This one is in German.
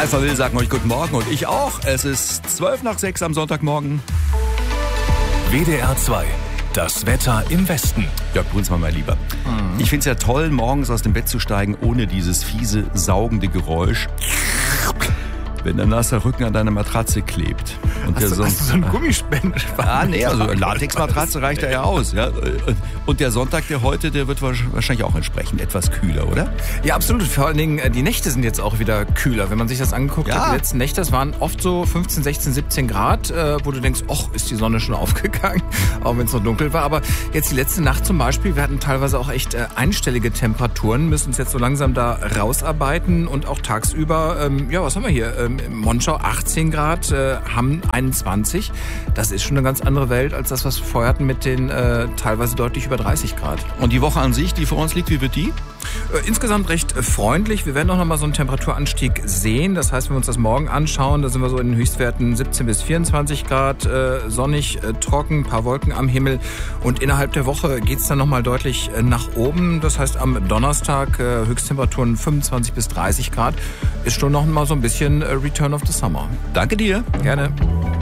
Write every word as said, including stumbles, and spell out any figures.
Alpha Will sagen euch guten Morgen und ich auch. Es ist zwölf nach sechs am Sonntagmorgen. W D R zwei. Das Wetter im Westen. Jörg Brunsmann, mein Lieber. Mhm. Ich finde es ja toll, morgens aus dem Bett zu steigen, ohne dieses fiese, saugende Geräusch, wenn der nasse Rücken an deiner Matratze klebt. Und hast, der du, Son- hast du so einen Gummispender? Ah, nee, also eine Latexmatratze reicht da ja aus. Ja. Und der Sonntag, der heute, der wird wahrscheinlich auch entsprechend etwas kühler, oder? Ja, absolut. Vor allen Dingen, die Nächte sind jetzt auch wieder kühler. Wenn man sich das angeguckt Ja. hat, die letzten Nächte, das waren oft so fünfzehn, sechzehn, siebzehn Grad, äh, wo du denkst, och, ist die Sonne schon aufgegangen, auch wenn es noch dunkel war. Aber jetzt die letzte Nacht zum Beispiel, wir hatten teilweise auch echt äh, einstellige Temperaturen, müssen uns jetzt so langsam da rausarbeiten und auch tagsüber, ähm, ja, was haben wir hier? Ähm, Monschau achtzehn Grad, äh, Hamm einundzwanzig. Das ist schon eine ganz andere Welt als das, was wir vorher hatten mit den äh, teilweise deutlich über dreißig Grad. Und die Woche an sich, die vor uns liegt, wie wird die? Äh, insgesamt recht äh, freundlich. Wir werden auch noch mal so einen Temperaturanstieg sehen. Das heißt, wenn wir uns das morgen anschauen, da sind wir so in den Höchstwerten siebzehn bis vierundzwanzig Grad, äh, sonnig, äh, trocken, ein paar Wolken am Himmel. Und innerhalb der Woche geht's dann noch mal deutlich äh, nach oben. Das heißt, am Donnerstag äh, Höchsttemperaturen fünfundzwanzig bis dreißig Grad. Ist schon noch mal so ein bisschen äh, Return of the Summer. Danke dir. Gerne.